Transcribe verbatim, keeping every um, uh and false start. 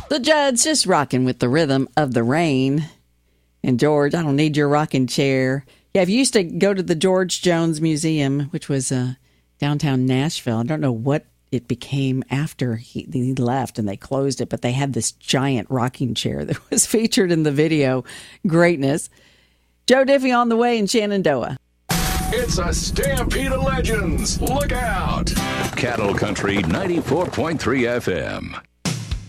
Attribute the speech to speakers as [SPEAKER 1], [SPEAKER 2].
[SPEAKER 1] The Judds just rocking with the rhythm of the rain. And George, I don't need your rocking chair. Yeah, if you used to go to the George Jones Museum, which was uh, downtown Nashville, I don't know what it became after he, he left and they closed it, but they had this giant rocking chair that was featured in the video. Greatness. Joe Diffie on the way in Shenandoah.
[SPEAKER 2] It's a stampede of legends. Look out.
[SPEAKER 3] Cattle Country ninety-four point three F M.